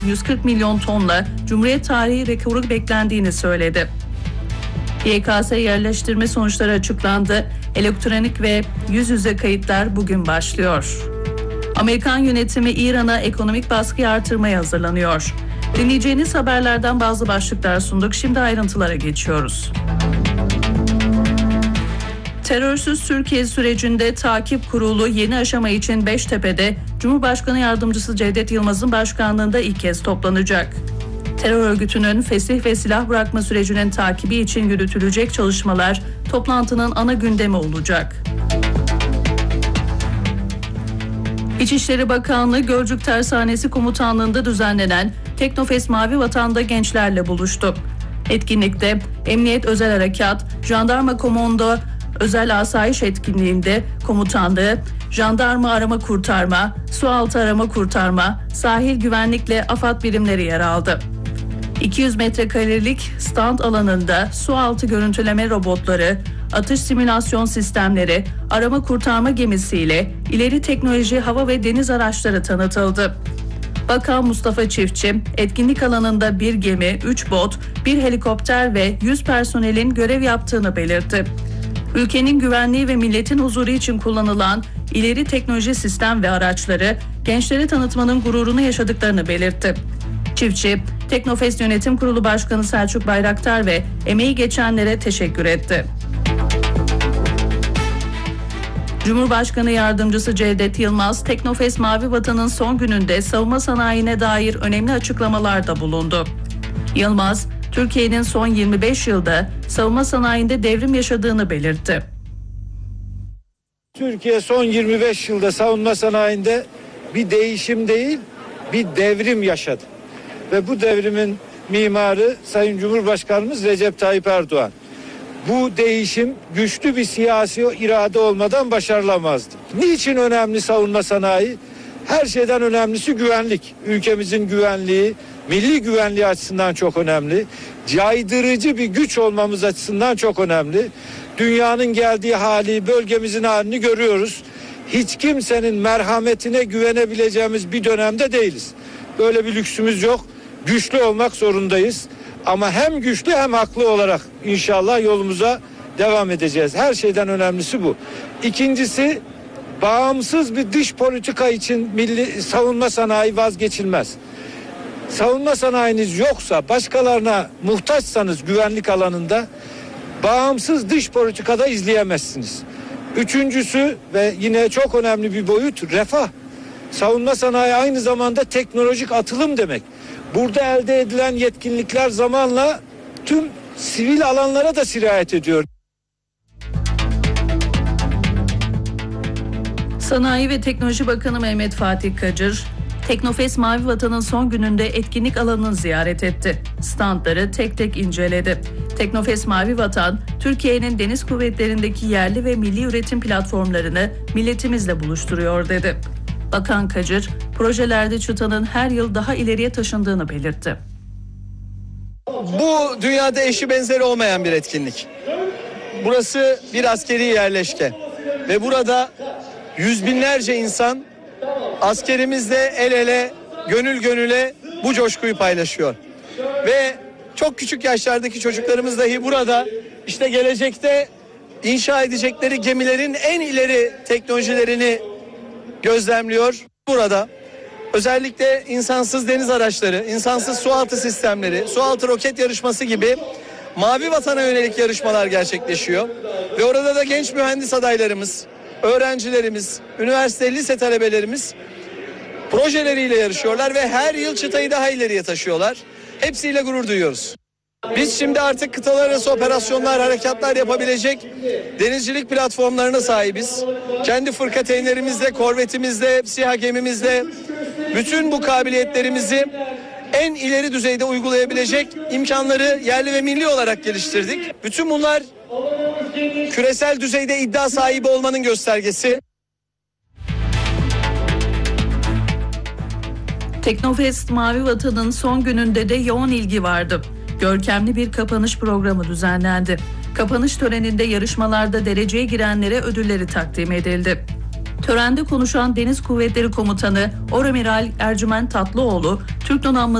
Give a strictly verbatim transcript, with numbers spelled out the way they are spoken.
yüz kırk milyon tonla Cumhuriyet tarihi rekoru beklendiğini söyledi. Y K S yerleştirme sonuçları açıklandı. Elektronik ve yüz yüze kayıtlar bugün başlıyor. Amerikan yönetimi İran'a ekonomik baskıyı artırmaya hazırlanıyor. Dinleyeceğiniz haberlerden bazı başlıklar sunduk. Şimdi ayrıntılara geçiyoruz. Terörsüz Türkiye sürecinde takip kurulu yeni aşama için Beştepe'de Cumhurbaşkanı Yardımcısı Cevdet Yılmaz'ın başkanlığında ilk kez toplanacak. Terör örgütünün fesih ve silah bırakma sürecinin takibi için yürütülecek çalışmalar toplantının ana gündemi olacak. İçişleri Bakanlığı Gölcük Tersanesi Komutanlığı'nda düzenlenen Teknofest Mavi Vatan'da gençlerle buluştu. Etkinlikte Emniyet Özel Harekat, Jandarma Komando Özel Asayiş Etkinliğinde komutanlığı, jandarma arama kurtarma, sualtı arama kurtarma, sahil güvenlikle AFAD birimleri yer aldı. iki yüz metrekarelik stand alanında sualtı görüntüleme robotları, atış simülasyon sistemleri, arama kurtarma gemisiyle ileri teknoloji hava ve deniz araçları tanıtıldı. Bakan Mustafa Çiftçi, etkinlik alanında bir gemi, üç bot, bir helikopter ve yüz personelin görev yaptığını belirtti. Ülkenin güvenliği ve milletin huzuru için kullanılan ileri teknoloji sistem ve araçları gençlere tanıtmanın gururunu yaşadıklarını belirtti. Çiftçi, Teknofest Yönetim Kurulu Başkanı Selçuk Bayraktar ve emeği geçenlere teşekkür etti. Cumhurbaşkanı Yardımcısı Cevdet Yılmaz, Teknofest Mavi Vatan'ın son gününde savunma sanayine dair önemli açıklamalarda bulundu. Yılmaz, Türkiye'nin son yirmi beş yılda savunma sanayinde devrim yaşadığını belirtti. Türkiye son yirmi beş yılda savunma sanayinde bir değişim değil, bir devrim yaşadı. Ve bu devrimin mimarı Sayın Cumhurbaşkanımız Recep Tayyip Erdoğan. Bu değişim güçlü bir siyasi irade olmadan başarılamazdı. Niçin önemli savunma sanayi? Her şeyden önemlisi güvenlik. Ülkemizin güvenliği, milli güvenliği açısından çok önemli. Caydırıcı bir güç olmamız açısından çok önemli. Dünyanın geldiği hali, bölgemizin halini görüyoruz. Hiç kimsenin merhametine güvenebileceğimiz bir dönemde değiliz. Böyle bir lüksümüz yok. Güçlü olmak zorundayız. Ama hem güçlü hem haklı olarak inşallah yolumuza devam edeceğiz. Her şeyden önemlisi bu. İkincisi, bağımsız bir dış politika için milli savunma sanayi vazgeçilmez. Savunma sanayiniz yoksa, başkalarına muhtaçsanız güvenlik alanında bağımsız dış politikada izleyemezsiniz. Üçüncüsü ve yine çok önemli bir boyut, refah. Savunma sanayi aynı zamanda teknolojik atılım demek. Burada elde edilen yetkinlikler zamanla tüm sivil alanlara da sirayet ediyor. Sanayi ve Teknoloji Bakanı Mehmet Fatih Kacır, Teknofest Mavi Vatan'ın son gününde etkinlik alanını ziyaret etti. Standları tek tek inceledi. Teknofest Mavi Vatan, Türkiye'nin deniz kuvvetlerindeki yerli ve milli üretim platformlarını milletimizle buluşturuyor dedi. Bakan Kacır, projelerde çıtanın her yıl daha ileriye taşındığını belirtti. Bu dünyada eşi benzeri olmayan bir etkinlik. Burası bir askeri yerleşke ve burada yüz binlerce insan askerimizle el ele, gönül gönüle bu coşkuyu paylaşıyor. Ve çok küçük yaşlardaki çocuklarımız dahi burada işte gelecekte inşa edecekleri gemilerin en ileri teknolojilerini gözlemliyor. Burada özellikle insansız deniz araçları, insansız sualtı sistemleri, sualtı roket yarışması gibi Mavi Vatan'a yönelik yarışmalar gerçekleşiyor. Ve orada da genç mühendis adaylarımız, öğrencilerimiz, üniversite, lise talebelerimiz projeleriyle yarışıyorlar ve her yıl çıtayı daha ileriye taşıyorlar. Hepsiyle gurur duyuyoruz. Biz şimdi artık kıtalar arası operasyonlar, harekatlar yapabilecek denizcilik platformlarına sahibiz. Kendi fırkateynlerimizle, korvetimizle, SİHA gemimizle bütün bu kabiliyetlerimizi en ileri düzeyde uygulayabilecek imkanları yerli ve milli olarak geliştirdik. Bütün bunlar küresel düzeyde iddia sahibi olmanın göstergesi. Teknofest Mavi Vatan'ın son gününde de yoğun ilgi vardı. Görkemli bir kapanış programı düzenlendi. Kapanış töreninde yarışmalarda dereceye girenlere ödülleri takdim edildi. Törende konuşan Deniz Kuvvetleri Komutanı Oramiral Ercüment Tatlıoğlu, Türk Donanması